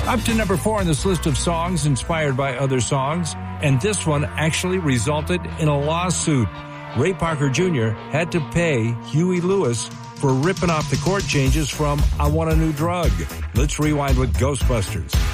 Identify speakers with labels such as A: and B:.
A: Up to number 4 on this list of songs inspired by other songs, and this one actually resulted in a lawsuit. Ray Parker Jr. had to pay Huey Lewis for ripping off the chord changes from I Want a New Drug. Let's rewind with Ghostbusters.